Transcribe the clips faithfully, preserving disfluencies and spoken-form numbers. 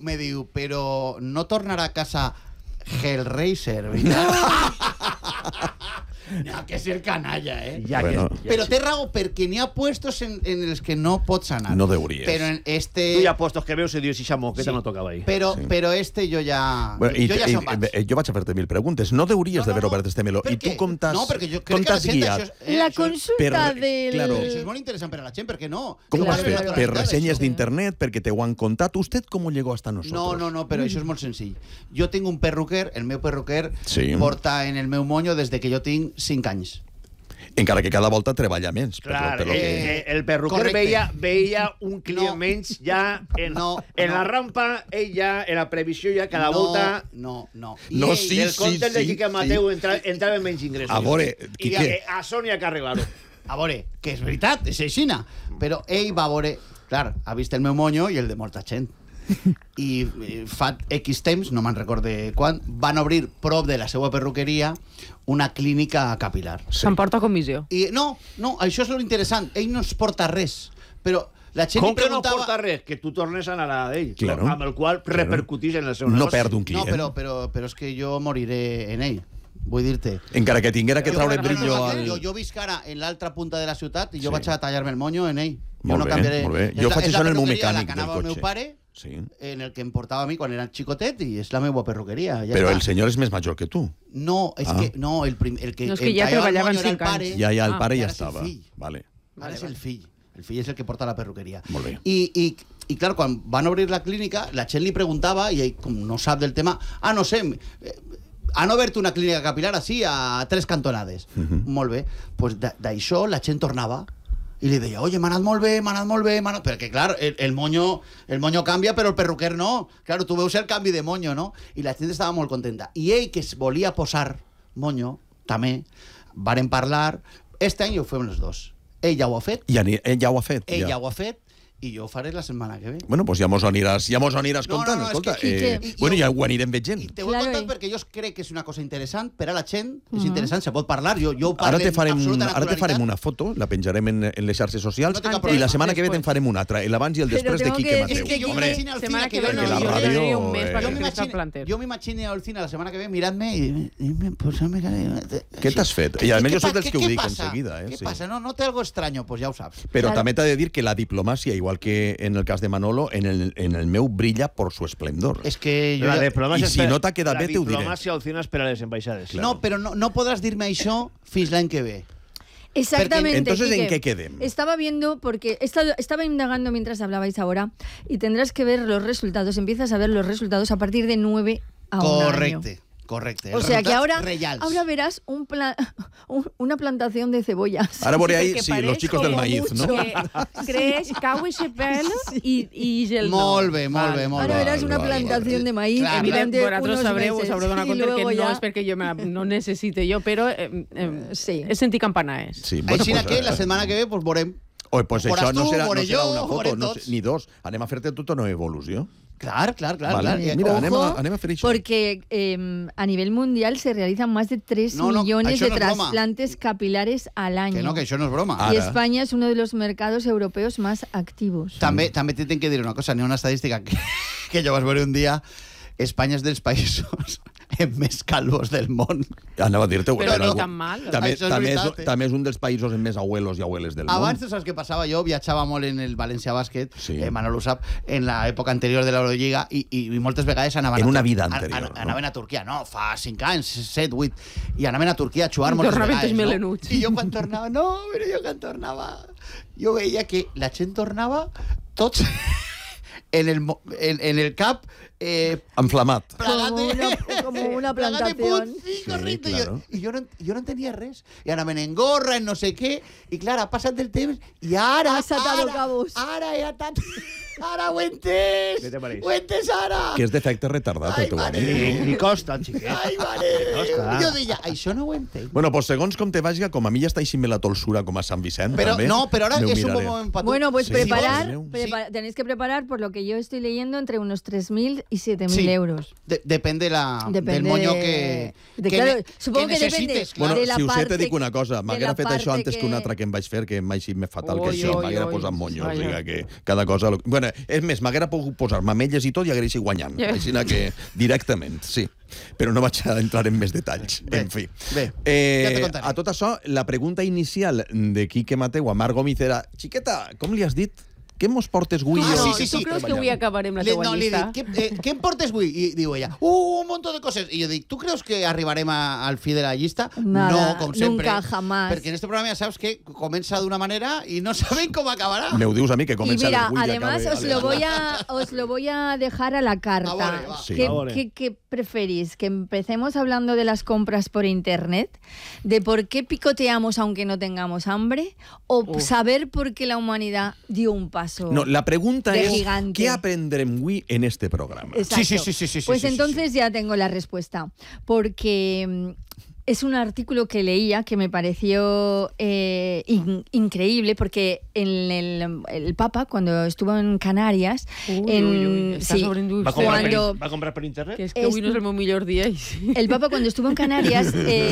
me diu, però no tornarà a casa Hellraiser, veritat? N'hi ha que ser canalla, eh? Ja Bueno. que, ja Però sí. té raó, perquè n'hi ha puestos en, en els que no pots anar. No deuries. Però en este... Tu hi ha puestos que veus i dius, ixa moqueta Sí. no tocava ahí. Però, Sí. però este jo ja... Bueno, i, jo ja i, se'n vaig. i, jo vaig a fer-te mil preguntes. No deuries No, no, d'haver no. obert este meló. Per I tu què? com t'has No, perquè jo crec com que la t'has gent guiat? això és- eh, La això és- consulta Per- del... claro. Això és molt interessant per a la gent, perquè no... Com ho Claro, has fet? claro. Per Això. resenyes d'internet, perquè te ho han contat. ¿Usted cómo llegó hasta nosotros? No, no, no, però això és molt senzill. Jo tinc un perruquer, el meu perruquer Sí. porta en el meu monyo des de que jo tinc cinc anys. Encara que cada volta treballa menys. per lo- Clar, per lo eh, que... eh, el perruquer Correcte. veia, veia un client No. menys ja en, No, en no. la rampa, ell ja, en la previsió ja cada no, volta No, no. No, ell- sí, del sí, compte de sí, Quique sí. Mateu entra, entrava menys ingressos. A veure, I Quique. eh, a Sony ha que arreglar-ho. A veure, que és veritat, és aixina. Però ell va veure... Clar, ha vist el meu monyo i el de molta gent. I eh, fa X temps, no me'n recorde quan, van obrir prop de la seva perruqueria una clínica capilar. S'emporta comissió. I no, no, això és l'interessant. Ell no ens porta res, però la gent Com li que no preguntava... porta res? Que tu tornes a anar a d'ell, Claro. amb el qual repercutís en el seu No negoci. perd un No, client. però, però, però és que jo moriré en ell. Vull dir-te... Encara que tinguera que Jo- traure no, no, brillo no, al... Jo, jo visc ara en l'altra punta de la ciutat i jo Sí. vaig a tallar-me el monyo en ell. Jo Molt no bé, canviaré. molt bé. És Jo la- faig és la això en el meu perruqueria a la mecànic que del anava el meu cotxe. pare, Sí. en el que em portava a mi quan era xicotet, i és la meva perruqueria. Ja Però està. el senyor és més major que tu. No, és Ah. que... No, el, prim, el que... No, és que em ja tallava el treballaven monyo era el cinc anys. pare, Ja, ja, el Ah, pare i ja ara és el estava. fill. Vale. Ara és el fill. El fill és el que porta la perruqueria. Molt bé. I, i, i clar, quan van obrir la clínica, la gent li preguntava, i ell, com no sap del tema, ah, no sé, eh, han obert una clínica capilar així a tres cantonades. Mhm. Molt bé. Pues da- d'això la gent tornava i li deia, oye, m'ha anat molt bé, m'ha anat molt bé, m'ha anat... Perquè, clar, el, el, moño, el moño canvia, però el perruquer no. Claro, tu veus el canvi de moño, no? I la gent estava molt contenta. I ell, que es volia posar moño, també, varen parlar. Este any ho fem els dos. Ell ja ho ha fet, I ani- ell ja ho ha fet. ell ja ho ha fet, i jo ho faré la setmana que ve. Bueno, pues ja mos ho aniràs, ja mos ho aniràs No, no, contant, no, és escolta. que- eh, Quique, i- bueno, jo- ja ho anirem veient. I te ho he Claro, contat eh. perquè jo crec que és una cosa interessant per a la gent, és interessant, se pot parlar, jo, jo ho Ara parlo te, amb farem, absoluta ara te naturalitat. farem una foto, la penjarem en, en les xarxes socials, No té cap i problema. la setmana que ve te'n Después. farem una altra, l'abans i el Però després de tengo Quique que Mateu. decir És que jo Hombre, m'imagino al Semana cine que que ve no, la jo- yo radio, le un mes eh, para jo que crezca el m'imagino planter. jo m'imagino al cine la setmana que ve mirant-me i, i me posar-me... Què t'has fet? I a més jo soc pa- dels que ho què dic passa? enseguida, eh, Què sí. passa? No, no té algo estraño, pues ja ho saps. Però Claro. també t'ha de dir que la diplomàcia, igual que en el cas de Manolo, en el, en el meu brilla por su esplendor. És que jo... La ja- diplomàcia I si és per- no t'ha quedat bé, te ho diré. La diplomàcia al final és per a les ambaixades. No, però no, no podràs dir-me això fins l'any que ve. Exactamente. Entonces, ¿en Quique. qué quedem? Estaba viendo, porque he estado- estaba indagando mientras hablabais ahora, y tendrás que ver los resultados. Empiezas a ver los resultados a partir de nueve a un año. Correcte, correcte. O Els sea que resultats ahora, reials. ahora verás un pla- un- una plantación de cebollas. Ara veuré ahí, Perquè sí, pareix los chicos del com maíz, no? Que creix, cau ese pèl i, i gel no. Molt bé, molt bé, molt Ahora bé. verás una vale, plantación vale. de maíz Claro. Evident, durante vosaltres unos sabreu, us meses. haureu donat Y compte que luego no ya- és perquè jo me, no necessite jo, però eh, eh, Sí. he sentit campanaes. Sí, bueno, Així pues, que eh, la setmana que ve pues veurem. Oi, pues Ho això veuràs no tu, serà, no veuré serà jo, una ho foto, veurem no, tots. sé, ni dos. Anem a fer-te tota una evolució. Clar, clar, clar. Vale. clar. Eh, Mira, ojo, anem a, anem a fer això. Porque eh, a nivel mundial se realizan más de tres No, no, millones això de no és broma. trasplantes capilares al año. Que no, que això no és broma. Ah. Y Ara. España es uno de los mercados europeos más activos. També, també t'he que dir una cosa, n'hi ha una estadística que, que jo vaig veure un dia. Espanya és dels països amb més calvos del món. Anava a dir-te... Però bueno, no tan mal. També, Això és també, és, veritat, eh? també és un dels països amb més abuelos i abueles del Abans, món. tu saps què passava? Jo viatjava molt en el València Bàsquet, Sí. eh, Manolo ho sap, en l'època anterior de l'Eurolliga, i, i, i moltes vegades anaven En a una Tur- vida an- anterior, an- no? Anaven a Turquia, no, fa cinc anys, set, vuit, i anaven a Turquia a xuar moltes Tornaven vegades, tots no? melenuts. I jo quan tornava, no, però jo quan tornava, jo veia que la gent tornava tots en el, mo- en, en el cap eh, Enflamat. plagat Como de... una- como una plagat de plantación. punts, sí, Sí, correcte. claro. I, jo, i jo, no, jo no entenia res. I anaven en gorra, en no sé què, i clar, ha passat el temps, i ara, Has atado ara, cabos. ara he atat... Ara ho he entès! Què te pareix? Ho he entès ara! Que és defecte retardat, Ai, el teu mare. amic. Li, li costa, xiquet. Ai, mare! Costa. Jo deia, això no ho entenc. Bueno, pues segons com te vagi, com a mi ja està així la tolsura com a Sant Vicent, Pero també, no, pero ahora m'ho es un miraré. buen momento para tú. Bueno, pues Sí. preparar, Sí. prepa- tenéis que preparar, por lo que yo estoy leyendo, entre unos tres mil y siete mil Sí. euros. De- depende, la, Depende del moño de- que, de- que, claro, ne- supongo que necessites. depende. Clar. Bueno, de la si ho sé, parte te dic una cosa. de M'haguera la fet això parte antes que... que- un altre que em vaig fer, que em vaig ser més fatal Oi, que això. oi, M'haguera oi. posat monyo. O Vaja. sigui que cada cosa... Bueno, Bueno, és més, m'haguera pogut posar mamelles i tot i hagués guanyant. Ja. Així que directament, sí. Però no vaig a entrar en més detalls. Bé, en fi. bé, eh, ja te contaré. a tot això, la pregunta inicial de Quique Mateu a Marc Gómez era xiqueta, com li has dit? Què mos portes avui? Ah, o- sí, sí, ¿Tú sí. crees que avui acabarem la Le- teua no, li llista? dic, què, eh, què em portes avui? I diu ella, uh, un montón de coses. I jo dic, tu creus que arribarem a, al fi de la llista? Nada, no, com sempre. nunca, jamás. Perquè en este programa ja saps que comença d'una manera i no sabem com acabarà. Me ho dius a mi, que Y comença mira, a les vuit i además acabe os a lo les- voy a os lo voy a dejar a la carta. A vore, va. Sí. ¿Qué, A vore. qué- qué preferís? ¿Que empecemos hablando de las compras por internet? ¿De por qué picoteamos aunque no tengamos hambre? ¿O Uf. saber por qué la humanidad dio un paso? No, la pregunta de és gigante. què aprendrem avui en este programa? Exacto. Sí, sí, sí, sí, sí, Pues sí, sí, entonces ya tengo la respuesta. Porque mm, es un artículo que leía que me pareció eh, in- increíble porque en el, el Papa, cuando estuvo en Canarias, Uy, en, uy, uy, estás sí, obrint Va a comprar, Cuando- per, va a comprar per internet? Que és que avui no és el meu millor dia. I sí. el Papa cuando estuvo en Canarias,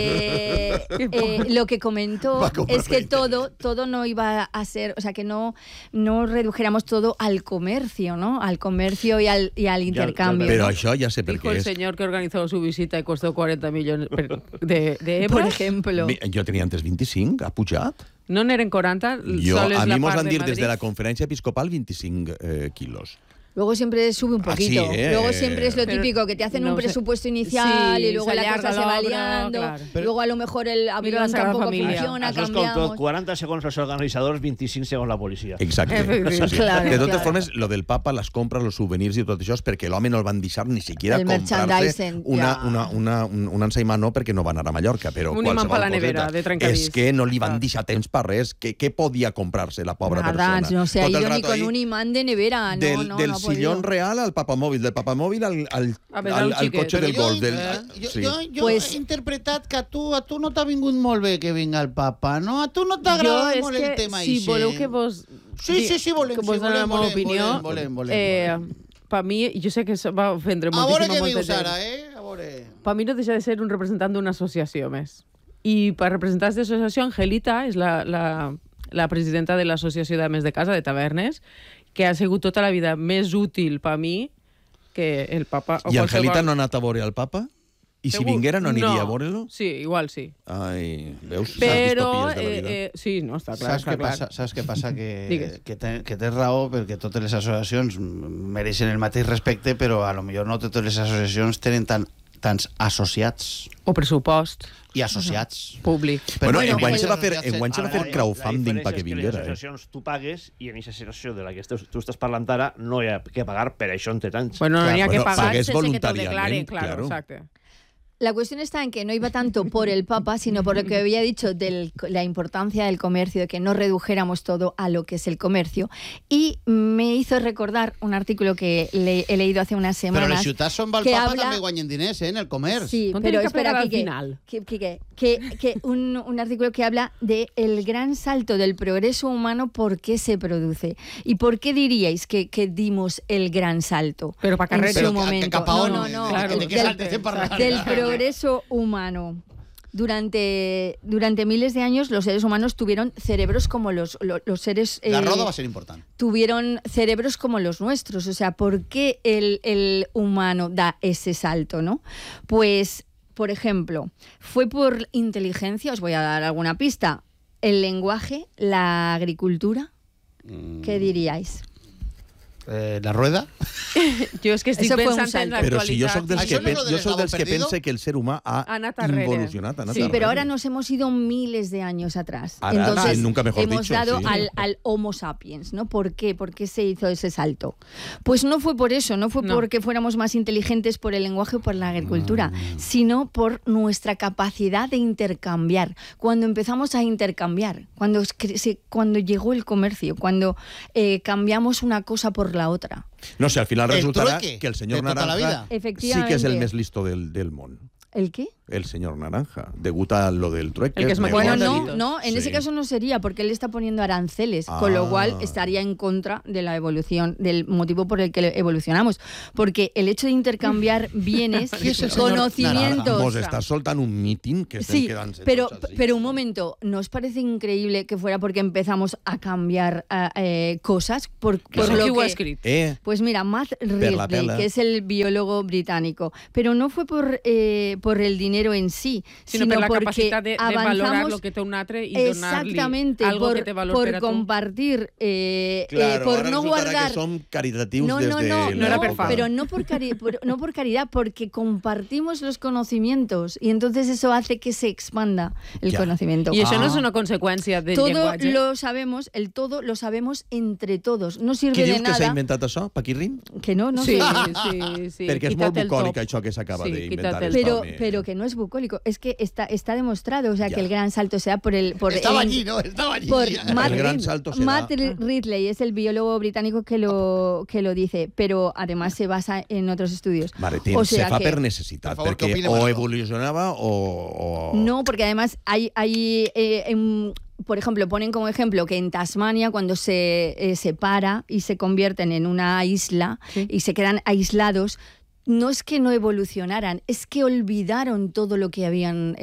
eh, Qué eh, lo que comentó Va a comprar es que veinte. todo, todo no iba a ser, o sea, que no, no redujéramos todo al comercio, ¿no? Al comercio y al, y al intercambio. Però ¿no? això ja sé per Dijo què el és. señor que organizó su visita y costó cuarenta millones per- de, de Por euros. ejemplo. Mi- Jo tenia antes vint-i-cinc, ha pujat? No n'eren quaranta, Jo, sol és a la mi mos part van de dir Madrid. des de la conferència episcopal vint-i-cinc eh, quilos. Luego siempre sube un Ah, sí, poquito. ¿eh? Luego siempre es lo Pero típico, que te hacen no un sé. presupuesto inicial Sí, y luego se la allarga cosa se va l'obra, liando. claro. Luego a lo mejor el la avión Sagrada tampoco Familia. funciona, Això és com tot, cambiamos. quaranta segons els organitzadors, vint-i-cinc segons la policia. Exacte. Efectivament. Sí, sí. Claro, de totes claro. formes, lo del papa, les compres, els souvenirs i tot això és perquè l'home no el van deixar ni siquiera El comprar-se merchandising, una, ja. una, una, un, un ensaïmant, no, perquè no van anar a Mallorca, però Un imant qualsevol per la nevera, coseta. de trencadís. És que no li van Clar. deixar temps per res. Què, què podia comprar-se la pobra Nada, persona? no se ha Tot el ido ni rato con ahí, un imán de nevera. No, del, no, del no ha podido. sillón real al papamòbil, del papamòbil al, al, A veure, al, el al xiquet. cotxe del Però golf. jo, Del, eh, jo, sí. jo, jo Pues- he interpretat que a tu, a tu no t'ha vingut molt bé que vinga el papa, no? A tu no t'agrada Jo és molt que, el tema si ixe. voleu que vos... Sí, sí, sí, volem, que vos sí, doni la volem, meva volem, opinió. volem, volem, eh, per mi, jo sé que això va ofendre A veure moltíssim què a molta dius gent. ara, eh? A veure... Per mi no deixa de ser un representant d'una associació més. I per representar aquesta associació, Angelita és la, la, la presidenta de l'Associació d'Ames de Casa, de Tavernes, que ha sigut tota la vida més útil per mi que el papa. o I Angelita qualsevol- no ha anat a veure el papa? I si Segur- vinguera no aniria a veure-lo? Sí, igual sí. Ai, veus? Però, Les distopies de la eh, vida. eh, sí, no, està clar, Saps està què clar. passa? Saps què passa? Que, Digues. que, te, que tens raó, perquè totes les associacions mereixen el mateix respecte, però a lo millor no totes les associacions tenen tan, tants associats O pressupost i associats. públic. Bueno, Bueno, enguany el- se va fer, enguany se va Ara, fer crowdfunding la perquè diferència és que vinguera. les Eh? associacions tu pagues i en aquesta associació de la que estàs- tu estàs parlant ara no hi ha que pagar per això entre tants. Bueno, no Clar, n'hi ha que bueno, pagar pagués sense que te'l voluntàriament, declaren, claro, claro. exacte. La cuestión está en que no iba tanto por el Papa, sino por lo que había dicho de la importancia del comercio, de que no redujéramos todo a lo que es el comercio. Y me hizo recordar un artículo que le, he leído hace unas Però semanas. les ciutats on va el que papa habla- també guanyen diners, eh, en el comerç. Sí, No pero tiene que espera, pegar al Quique, final. que, Quique, que, que un, un artículo que habla de el gran salto del progreso humano, por qué se produce. ¿Y por qué diríais que, que dimos el gran salto? Pero pa' en carrete. su Pero que- que momento. capa No, on, no, de- no. de- claro, de que del- saltes para arriba. del progreso humano. Durante, durante miles de años los seres humanos tuvieron cerebros como los, los, los seres... La eh, roda va a ser important. tuvieron cerebros como los nuestros. O sea, ¿por qué el, el humano da ese salto, no? Pues, por ejemplo, fue por inteligencia, os voy a dar alguna pista, el lenguaje, la agricultura, ¿qué diríais? Eh, la rueda. Jo és que estic Eso fue un pensant en salto. Però si jo sóc dels Això que, no és pen, lo del jo soc eslabón dels que perdido? pensa que el ser humà ha Ha anat arrere. involucionat. Ha anat Sí, arrere. pero ahora nos hemos ido miles de años atrás. Ahora, Entonces, sí, nunca mejor hemos dicho, dado sí. al, al Homo sapiens, ¿no? ¿Por qué? ¿Por qué se hizo ese salto? Pues no fue por eso, no fue No. porque fuéramos más inteligentes por el lenguaje o por la agricultura, Mm. sino por nuestra capacidad de intercambiar. Cuando empezamos a intercambiar, cuando, es cre- se- cuando llegó el comercio, cuando eh, cambiamos una cosa por la otra. No sé, al final El resultarà trueque que el senyor de tota la Naranja vida. sí que és el Efectivamente. més listo del, del món. ¿El qué? el señor Naranja, degut a lo del trueque. El que es más Bueno, Negocio. no, no, en Sí. ese caso no sería, porque él está poniendo aranceles, con lo Ah. cual estaría en contra de la evolución, del motivo por el que evolucionamos. Porque el hecho de intercambiar bienes, Qui és el senyor conocimientos. Vos estás soltant un meeting que estem Sí, quedant pero, tots així. pero un momento, ¿no os parece increíble que fuera porque empezamos a cambiar eh, eh, cosas? Por, por Eso lo qui ho ha que... escrit? Eh, Pues mira, Matt la Ridley, pela. que es el biólogo británico, pero no fue por, eh, por el dinero en sí, Sinó sino per la porque capacitat de, de valorar avanzamos lo que té un altre i donar-li exactamente algo por, que té valor por per a tu. compartir, eh, claro, eh, por ara no resultarà guardar... que som caritatius No, des no, de no, No era per no, fam. pero no por, cari- por- no por caridad, porque compartimos los conocimientos y entonces eso hace que se expanda el Ya. conocimiento. I això no Ah. és una conseqüència del Todo llenguatge. lo sabemos, el todo lo sabemos entre todos. No sirve Qui de dius que s'ha nada inventat això? Paquirrin? que no, no Sí, sé. sí, sí. Perquè és Quita't molt el bucòlic top. això que s'acaba Sí, d'inventar. quita't el esta Pero, home. pero que no es bucólico, es que está, está demostrado, o sea, Ya. que el gran salto sea por el... Por Estaba el- allí, ¿no? Estaba allí. por Matt, El gran salto será- Matt Ridley es el biólogo británico que lo, que lo dice, pero además se basa en otros estudios. Maretín, O sea se fa que- per necessitat, Per favor, que perquè opine o Manolo. evolucionava o... o... No, porque además hay, hay eh, em, por ejemplo, ponen como ejemplo que en Tasmania, cuando se eh, separa y se convierten en una isla Sí. y se quedan aislados, no es que no evolucionaran, es que olvidaron todo lo que habían,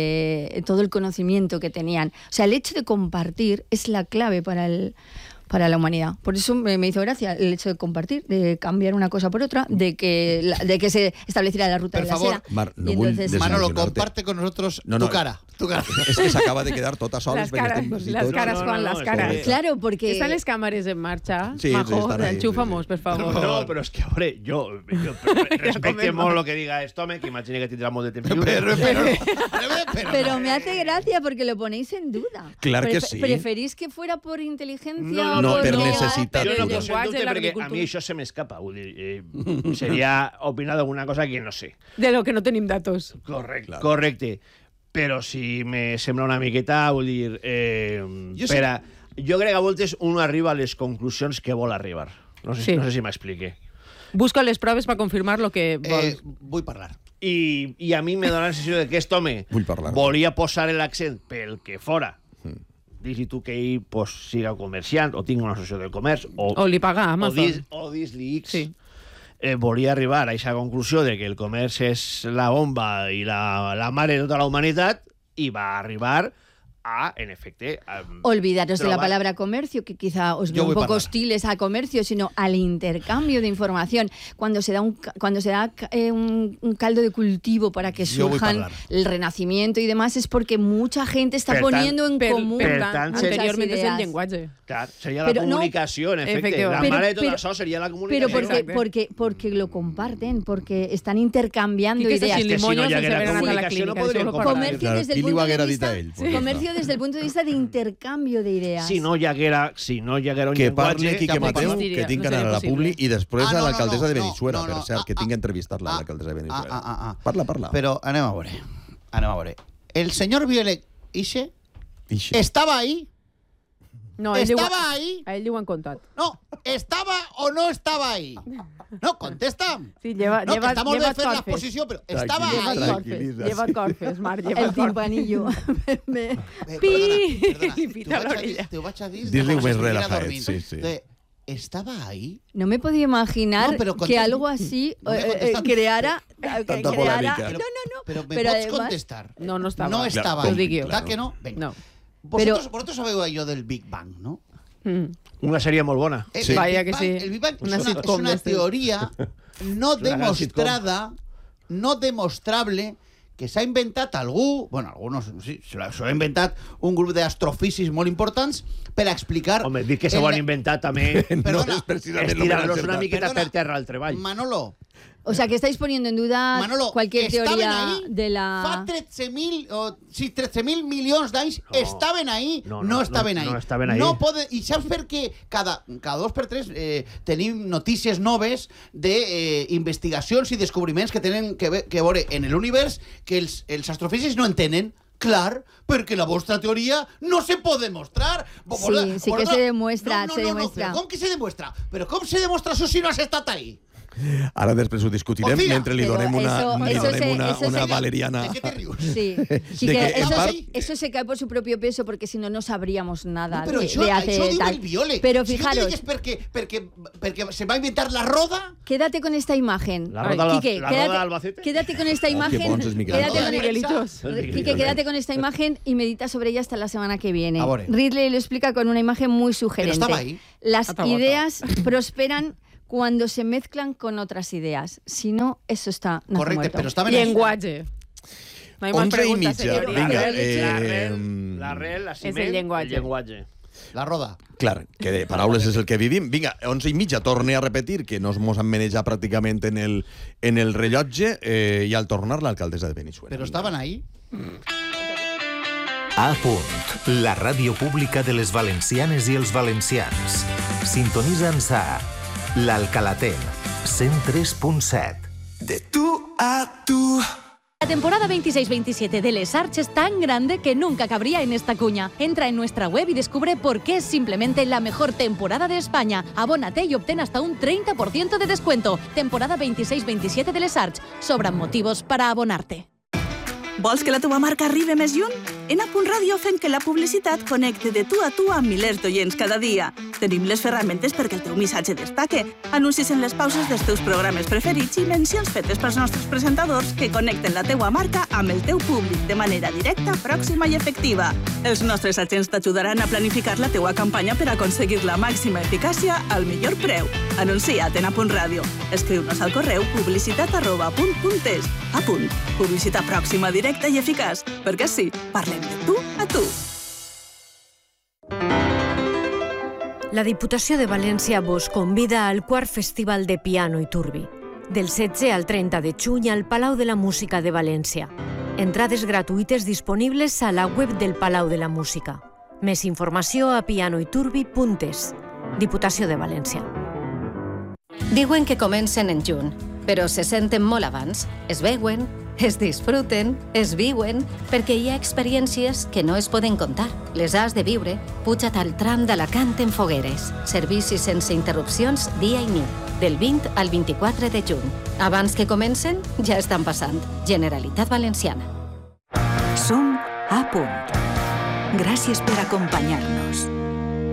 eh, todo el conocimiento que tenían. O sea, el hecho de compartir es la clave para el para la humanidad. Por eso me, me hizo gracia el hecho de compartir, de cambiar una cosa por otra, de que, la- de que se estableciera la ruta Por de la favor, seda. Mar, no Y vull entonces- des- Manolo, Desansionarte. comparte con nosotros No, tu no. cara. Tu cara. És que s'acaba de quedar tota sola. Les cares, les cares, Juan, les cares. Claro, porque... Estan les càmeres en marxa? Sí, sí, Majo, estan ahí, enxufa-mos, sí, sí. per favor. No, però és que, a veure, jo, jo respecte molt el que diga este home, que imagina que tindrà molt de temps lliure. Pero, pero, pero, pero, Pero me hace gracia porque lo ponéis en duda. Claro que Pref- sí. ¿Preferís que fuera por inteligencia No, o no, por per no? necessitat. Però no El poso en llenguatge, dubte perquè a l'agricultura. mi això se m'escapa. Vull dir, eh, seria opinar d'alguna cosa que no sé. De lo que no tenim datos. Correcte. Claro. Correcte. Però si me sembla una miqueta, vull dir... Eh, Jo sé- per a, jo crec que a voltes un arriba a les conclusions que vol arribar. No sé, Sí. no sé si m'explique. Busca les proves per confirmar lo que Eh, vols. vull parlar. I, I a mi me dona la sensació de que aquest home Vull parlar. volia posar l'accent pel que fora. Mm. Dis-li tu que ell pues, siga comerciant o tingui una associació de comerç o, O li paga a o, Amazon. dis, o dis-li X. Sí. Eh, volia arribar a aquesta conclusió de que el comerç és la bomba i la, la mare de tota la humanitat i va arribar a, en efecte... A, Olvidaros de la trobar- palabra comercio, que quizá os Yo veo un voy poco para hostiles a comercio, sino al intercambio de información. Cuando se da un, ca- cuando se da eh, un, un caldo de cultivo para que Yo voy para surjan hablar. el renacimiento y demás, es porque mucha gente está Per tant, poniendo en Per, común per Per tant, tant, muchas anteriorment és el ideas. llenguatge. Clar, seria Pero la no- comunicació, en efecte. La Efectivament. mare de tot Pero- això seria la Pero comunicació. porque, Exacte. porque, porque lo comparten, porque están intercambiando I que ideas. si que si no limoños hi sense haguera haver anat a la comunicació no clínica, podríem això ho compartir. parlarem. Comercio Claro, desde el qui li punto ho de haguera dit vista, a ell? Pues ja comercio està. desde el punto de vista de intercambio de ideas. Si no hi haguera, si no hi haguera un Que llenguatge... parli Quique tampoc Mateu, existiria, que tinc que no anar a la seria Publi possible. i després Ah, a no, no, l'alcaldessa de no, Benissuera, no, no, per cert, ah, que ah, tinc que entrevistar-la, ah, l'alcaldessa de Benissuera. ah, ah, ah. Parla, parla. Pero anem a veure. Anem a veure. El señor Biolek Ixe Ixe. estaba ahí. No, ell li ho- Estaba ahí. a ell li ho han contat. No, ¿estaba o no estaba ahí? No, contesta. Sí, lleva, No, que lleva, està molt lleva bé fer corfes. l'exposició, però estava Tranquil·la, ahí. Lleva tranquil·litza, corfes, lleva sí. corfes, Marc, lleva El corfes. timpanillo. Me- Eh, Pi! Perdona, Li perdona, pita t'ho vaig a dir- l'orella. t'ho vaig a dir Dis-li com si més estuviera relajadet, dormint. sí, sí. De, ¿estaba ahí? No me podía imaginar No, pero que contesta- algo así No me eh, eh, contestas. creara... que Tanta creara- polèmica. No, no, no. Pero me Pero pots además- contestar. No, no estava. No Claro, estaba com- ahí. dic jo. ¿Verdad que no? Venga. No. Vosotros, Pero- vosotros sabeu allò del Big Bang, ¿no? Mm. Una sèrie molt bona. El, Sí. el Vaya Big que Bang- sí. El Big Bang Una es una, sitcom es una d'estes. teoria no una gran demostrada, no demostrable, que s'ha inventat algú, bueno, alguns sí, s'ho ha inventat un grup d'astrofísics molt importants per a explicar... Home, dir que el- s'ho han inventat també No Perdona, és precisament és lo més tirar-los una encertat. miqueta Perdona, per terra al treball. Manolo, O sea, que estáis poniendo en duda Manolo, cualquier estaven teoría ahí de fa la... tretze mil o sí, tretze mil milions d'anys No. estaven ahí, No, no, no, estaven no, ahí. no estaven ahí. No poden, I saps per què cada, cada dos per tres eh, tenim notícies noves d'investigacions eh, i descobriments que tenen que, ve, que veure en l'univers que els, els astrofísics no entenen? Clar, perquè la vostra teoria no se pot demostrar. Vo- Sí, sí que vosaltres- se demuestra, no, no, se no, demuestra. No, però com que se demuestra? Però com se demostra això si no has estat ahí? Ara després ho discutirem Cocina. mentre li Pero donem una, eso- li eso donem se- una, eso una se- valeriana. ¿De qué te ríes? Sí, De Quique, que, en eso, part- se, eso se cae por su propio peso porque si no, no sabríamos nada No, però de, això, de hacer això diu tal. el Viole. Pero si fijaros, no digues perquè, perquè, perquè se va inventar la roda... quédate con esta imagen. La roda, Quique, la quédate, roda de Albacete. quédate con esta Oh, qué imagen. bons és Miquel. quédate, Roda con, de Miguelitos. Miguelitos. Quique, quédate con esta imagen y medita sobre ella hasta la semana que viene. A veure. Ridley lo explica con una imagen muy sugerente. estaba ahí. Las Estaba, estaba. ideas prosperan cuando se mezclan con otras ideas. Si no, eso está nace Correcte, muerto. però estaven ahí. Llenguatge. No hay más Onze i preguntas, mitja. señoría. Vinga, La eh, rel, la rel, la ciment, el llenguatge. el llenguatge. La roda. Clar, que de paraules és el que vivim. Vinga, onze i mitja, torne a repetir que nos mos han manejat pràcticament en el, en el rellotge eh, i al tornar l'alcaldessa de Benissuera. Però estaven ahí. A punt, la ràdio pública de les valencianes i els valencians. Sintonitza'ns a l'Alcalaten, cent tres punt set. De tú a tú. La temporada veintiséis veintisiete de Les Arts es tan grande que nunca cabría en esta cuña. Entra en nuestra web y descubre por qué es simplemente la mejor temporada de España. Abónate y obtén hasta un treinta por ciento de descuento. Temporada veintiséis veintisiete de Les Arts. Sobran motivos para abonarte. Vols que la teva marca arribi més lluny? En A Punt Ràdio fem que la publicitat connecte de tu a tu amb milers d'oients cada dia. Tenim les ferramentes perquè el teu missatge destaque, anuncis en les pauses dels teus programes preferits i mencions fetes pels nostres presentadors que connecten la teua marca amb el teu públic de manera directa, pròxima i efectiva. Els nostres agents t'ajudaran a planificar la teua campanya per aconseguir la màxima eficàcia al millor preu. Anuncia't en A Punt Ràdio. Escriu-nos al correu publicitat arroba apunt punt es. A punt. Publicitat pròxima, directa i eficaç. Perquè sí, parlem de tu a tu. La Diputació de València vos convida al quart Festival de Piano i Turbi, del setze al trenta de juny al Palau de la Música de València. Entrades gratuïtes disponibles a la web del Palau de la Música. Més informació a pianoiturbi punt es. Diputació de València. Diuen que comencen en juny, però se senten molt abans. Es veuen, es disfruten, es viuen, perquè hi ha experiències que no es poden contar. Les has de viure. Puja't al tram d'Alacant en Fogueres. Servicis sense interrupcions dia i nit, del vint al vint-i-quatre de juny. Abans que comencen, ja estan passant. Generalitat Valenciana. Som A Punt. Gràcies per acompanyar-nos.